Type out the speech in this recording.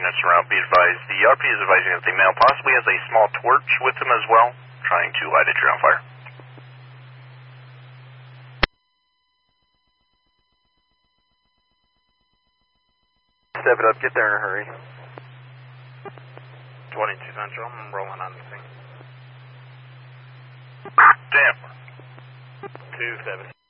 units around. Be advised, the RP is advising that the male possibly has a small torch with him as well, trying to light a tree on fire. Step it up, get there in a hurry. 22 Central, I'm rolling on the thing. Damn. 2-7.